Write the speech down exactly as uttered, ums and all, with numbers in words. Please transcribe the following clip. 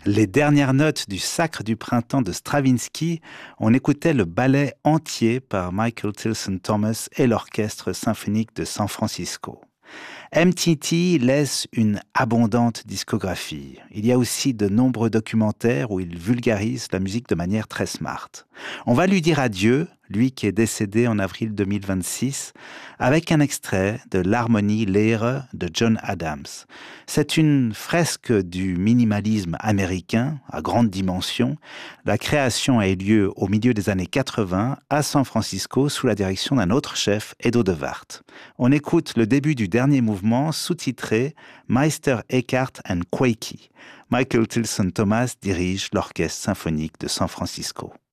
Les dernières notes du Sacre du printemps de Stravinsky, on écoutait le ballet entier par Michael Tilson Thomas et l'Orchestre symphonique de San Francisco. M T T laisse une abondante discographie. Il y a aussi de nombreux documentaires où il vulgarise la musique de manière très smart. On va lui dire adieu, lui qui est décédé en avril deux mille vingt-six, avec un extrait de l'Harmonie Lehre de John Adams. C'est une fresque du minimalisme américain à grande dimension. La création a eu lieu au milieu des années quatre-vingts à San Francisco sous la direction d'un autre chef, Edo de Wart. On écoute le début du dernier mouvement sous-titré Meister Eckhart and Quakey. Michael Tilson Thomas dirige l'Orchestre symphonique de San Francisco.